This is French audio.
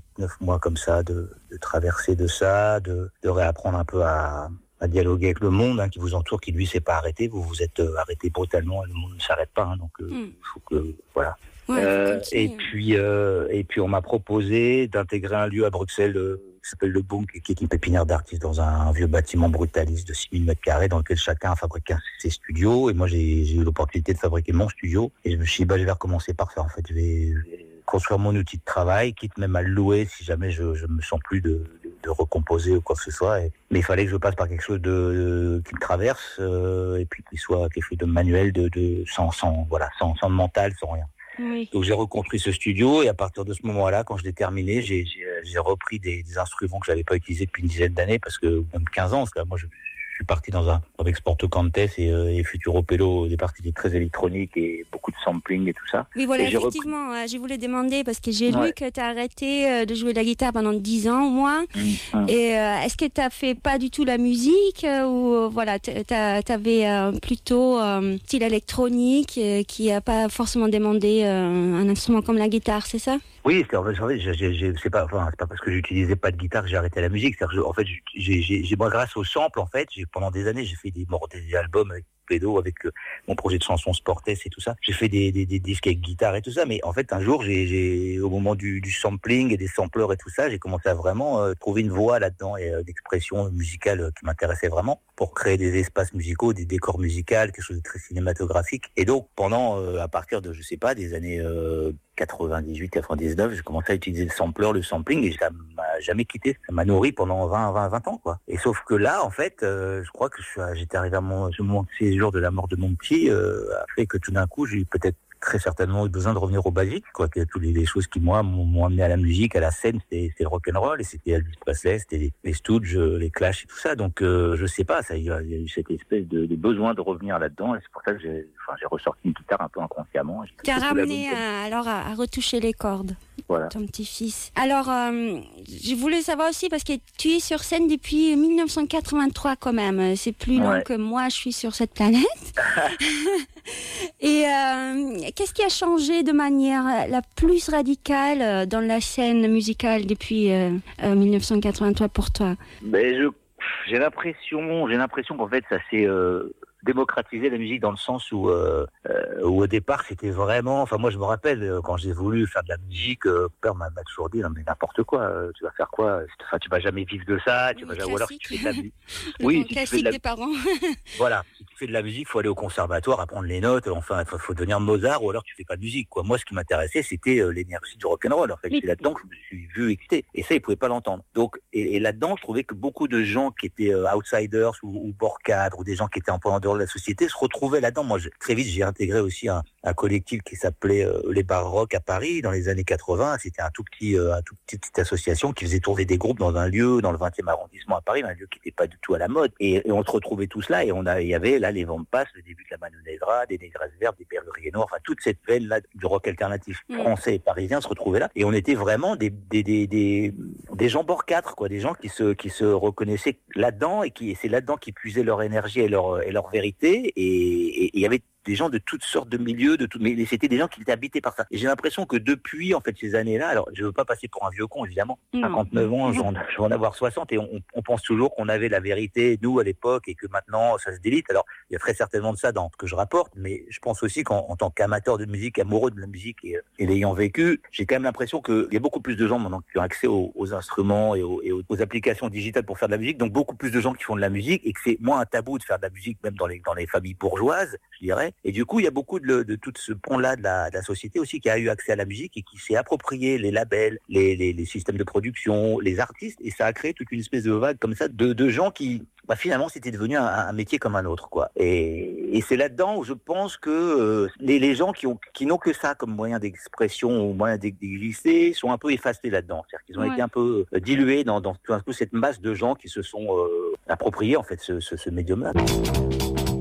8-9 mois comme ça, de traverser de ça, de réapprendre un peu à dialoguer avec le monde qui vous entoure, qui lui s'est pas arrêté. Vous vous êtes arrêté brutalement et le monde ne s'arrête pas. Donc il faut que voilà. Ouais, et puis on m'a proposé d'intégrer un lieu à Bruxelles qui s'appelle le Bunk, qui est une pépinière d'artistes dans un vieux bâtiment brutaliste de 6000 m² dans lequel chacun a fabriqué ses studios. Et moi j'ai eu l'opportunité de fabriquer mon studio. Et je me suis dit, je vais recommencer par ça. En fait, je vais construire mon outil de travail, quitte même à le louer si jamais je me sens plus de recomposer ou quoi que ce soit. Mais il fallait que je passe par quelque chose qui me traverse et puis qui soit quelque chose de manuel, sans mental, sans rien. Oui. Donc j'ai reconstruit ce studio et à partir de ce moment-là, quand je l'ai terminé, j'ai repris des instruments que j'avais pas utilisés depuis une dizaine d'années, parce que même 15 ans, parce que moi je suis parti avec Sporto Cantes et Futuro Pelo, des parties très électroniques et beaucoup de sampling et tout ça. Oui, voilà, effectivement, je voulais demander, parce que j'ai lu que tu as arrêté de jouer de la guitare pendant 10 ans au moins. Et est-ce que tu n'as fait pas du tout la musique ou voilà, tu avais plutôt style électronique qui n'a pas forcément demandé un instrument comme la guitare, c'est ça? Oui, en fait, c'est pas parce que j'utilisais pas de guitare que j'ai arrêté la musique. En fait, moi, grâce au sample, en fait, pendant des années, j'ai fait des albums avec Pédo, avec mon projet de chansons Sportes et tout ça. J'ai fait des disques avec guitare et tout ça. Mais en fait, un jour, au moment du sampling et des sampleurs et tout ça, j'ai commencé à vraiment trouver une voix là-dedans et d'expression musicale qui m'intéressait vraiment pour créer des espaces musicaux, des décors musicaux, quelque chose de très cinématographique. Et donc, à partir de, des années 98, 99, j'ai commencé à utiliser le sampler, le sampling, et ça m'a jamais quitté. Ça m'a nourri pendant 20 ans, quoi. Et sauf que là, en fait, je crois que j'étais arrivé à ce moment de séjour de la mort de mon petit, a fait que tout d'un coup, j'ai peut-être très certainement eu besoin de revenir au basique, quoi. Toutes les choses qui, moi, m'ont amené à la musique, à la scène, c'était le rock'n'roll, et c'était Elvis Presley, c'était les Stooges, les Clash et tout ça. Donc, je sais pas, il y a eu cette espèce de besoin de revenir là-dedans, et c'est pour ça que j'ai ressorti une guitare un peu inconsciemment. Tu as ramené à retoucher les cordes. Voilà. Ton petit-fils. Alors, je voulais savoir aussi, parce que tu es sur scène depuis 1983 quand même. C'est plus long que moi, je suis sur cette planète. Et qu'est-ce qui a changé de manière la plus radicale dans la scène musicale depuis 1983 pour toi? J'ai l'impression qu'en fait, ça s'est démocratiser la musique dans le sens où au départ c'était vraiment, moi je me rappelle quand j'ai voulu faire de la musique, père m'a toujours dit non mais n'importe quoi, tu vas faire quoi, tu vas jamais vivre de ça, ou alors si tu fais de la musique, oui, classique des parents. Voilà, si tu fais de la musique, faut aller au conservatoire, apprendre les notes, faut devenir Mozart, ou alors tu fais pas de musique, quoi. Moi ce qui m'intéressait c'était l'énergie du rock'n'roll, en fait. C'est là-dedans que je me suis vu écouter, et ça ils pouvaient pas l'entendre. Donc et là-dedans je trouvais que beaucoup de gens qui étaient outsiders ou bord cadre, ou des gens qui étaient un peu en dehors de la société se retrouvaient là-dedans. Moi très vite j'ai intégré aussi un collectif qui s'appelait les Bars Rock à Paris dans les années 80. C'était une toute petite association qui faisait tourner des groupes dans un lieu dans le 20e arrondissement à Paris, un lieu qui n'était pas du tout à la mode. Et on se retrouvait tous là, et il y avait là les Vampas, le début de la Mano Negra, des Négresses Vertes, des Berruriers Noirs, toute cette veine là du rock alternatif français et parisien se retrouvait là. Et on était vraiment des gens bord 4, quoi, des gens qui se reconnaissaient là-dedans, et c'est là-dedans qu'ils puisaient leur énergie et leur vérité. Et il y avait des gens de toutes sortes de milieux, mais c'était des gens qui étaient habités par ça. Et j'ai l'impression que depuis, en fait, ces années-là, alors je veux pas passer pour un vieux con, évidemment, 59 ans, je vais en avoir 60, et on pense toujours qu'on avait la vérité, nous, à l'époque, et que maintenant, ça se délite. Alors, il y a très certainement de ça dans ce que je rapporte, mais je pense aussi qu'en tant qu'amateur de musique, amoureux de la musique, et l'ayant vécu, j'ai quand même l'impression qu'il y a beaucoup plus de gens maintenant qui ont accès aux instruments et aux applications digitales pour faire de la musique, donc beaucoup plus de gens qui font de la musique, et que c'est moins un tabou de faire de la musique, même dans les familles bourgeoises, je dirais. Et du coup, il y a beaucoup de tout ce pont-là de la société aussi qui a eu accès à la musique et qui s'est approprié les labels, les systèmes de production, les artistes, et ça a créé toute une espèce de vague comme ça de gens qui, finalement, c'était devenu un métier comme un autre, quoi. Et c'est là-dedans où je pense que les gens qui n'ont que ça comme moyen d'expression ou moyen d'exister sont un peu effacés là-dedans. C'est-à-dire qu'ils ont été un peu dilués dans tout un coup cette masse de gens qui se sont appropriés en fait ce médium-là.